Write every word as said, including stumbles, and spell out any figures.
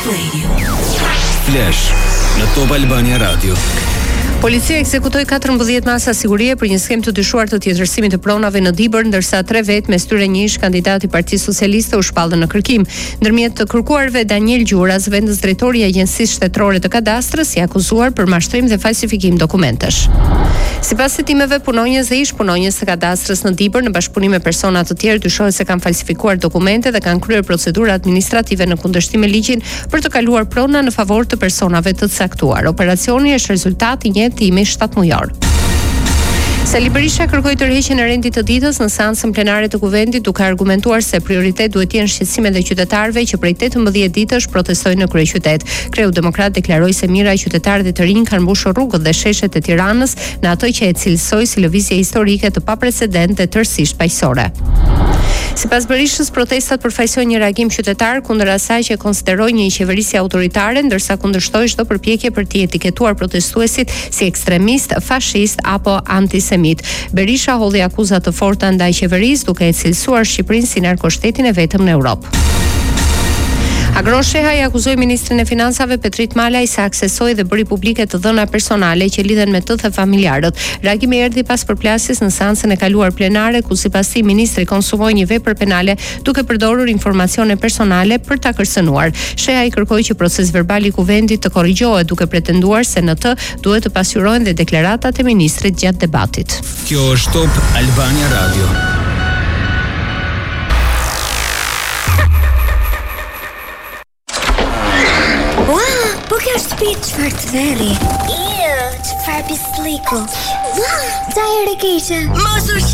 Radio. Flash në Top Albania Radio. Policia ekzekutoi katërmbëdhjetë masa sigurie për një skem të dyshuar të tjetërsimit të pronave në Dibër, ndërsa tre vetë mes tyre një ish kandidat i Partisë Socialiste u shpallën në kërkim. Ndërmjet të kërkuarve Daniel Gjura, zëvendës drejtori i Agjencisë Shtetërore të Kadastrës, i akuzuar për mashtrim dhe falsifikim dokumentesh. Sipas hetimeve, punonjës dhe ish punonjës të Kadastrës në Dibër, në bashkëpunim me persona të tjerë, dyshohet se kanë falsifikuar dokumente dhe kanë kryer procedura administrative në kundërshtim me ligjin për të kaluar prona në favor të personave të caktuar. Operacioni është rezultati i timi shtatë mujor. Sali Berisha kërkoi tërheqjen e rendit të ditës në seancën plenare të Kuvendit, duke argumentuar se prioritet duhet të jenë shqetësimet e qytetarëve që prej tetëmbëdhjetë ditësh protestojnë në kryeqytet. Kreu Demokrat deklaroi se mira e qytetarëve të rinj kanë mbushur rrugët dhe sheshet e Tiranës në atë që e cilësoi si lëvizje historike të paprecedent dhe tërësisht paqësore. Sipas Berishës, protestat përfaqësojnë një reagim qytetar kundër asaj që konsideroi një qeverisje autoritare, ndërsa kundërshtoi çdo përpjekje për të etiketuar protestuesit si ekstremist, fashist apo antisemit. Berisha holli akuza të forta ndaj qeverisë, duke e cilësuar Shqipërinë si narkoshtetin e vetëm në Europë. Agrosheha i akuzoi ministrin e Financave Petrit Malaj se aksesoi dhe bëri publike të dhëna personale që lidhen me të dhe familjarët. Reagimi erdhi pas përplasjes në seancën e kaluar plenare, ku sipas tij ministri konsumoi një vepër penale duke përdorur informacione personale për ta kërcënuar. Sheha i kërkoi që proces verbal i Kuvendit të korrigjohet, duke pretenduar se në të duhet të pasqyrohen dhe deklaratat e ministrit gjatë debatit. Kjo është Top Albania Radio. Çfarë të veri? Iu, çfarë pisliku? Ua, çaj e keqe. Mos u